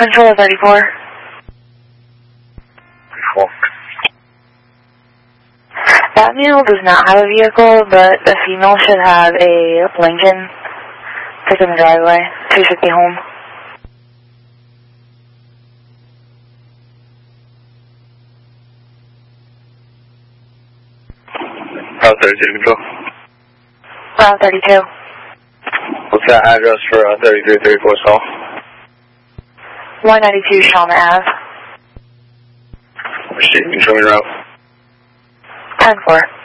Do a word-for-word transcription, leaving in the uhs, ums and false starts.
Control thirty-four. thirty-four. That male does not have a vehicle, but the female should have a Lincoln. Pick in the driveway. two fifty home. Route thirty-two, control. Route thirty-two. What's that address for uh, thirty-three thirty-four's call? one ninety-two Shauna Ave. Proceed, control your route. ten four.